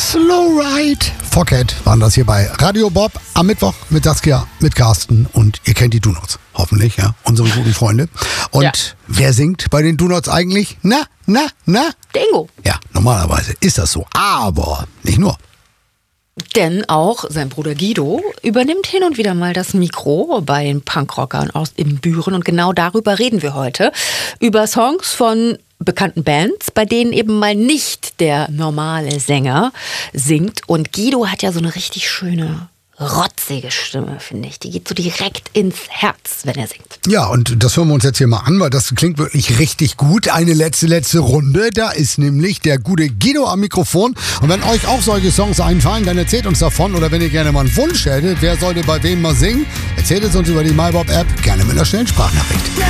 Slow Ride. Focket waren das hier bei Radio Bob am Mittwoch mit Saskia, mit Carsten und ihr kennt die Donuts. Hoffentlich, ja, unsere guten Freunde. Und wer singt bei den Donuts eigentlich? Na? Dingo. Ja, normalerweise ist das so, aber nicht nur. Denn auch sein Bruder Guido übernimmt hin und wieder mal das Mikro bei den Punkrockern aus Ibbenbüren. Und genau darüber reden wir heute. Über Songs von bekannten Bands, bei denen eben mal nicht der normale Sänger singt. Und Guido hat ja so eine richtig schöne, rotzige Stimme, finde ich. Die geht so direkt ins Herz, wenn er singt. Ja, und das hören wir uns jetzt hier mal an, weil das klingt wirklich richtig gut. Eine letzte Runde. Da ist nämlich der gute Guido am Mikrofon. Und wenn euch auch solche Songs einfallen, dann erzählt uns davon. Oder wenn ihr gerne mal einen Wunsch hättet, wer sollte bei wem mal singen, erzählt es uns über die MyBob-App, gerne mit einer schnellen Sprachnachricht.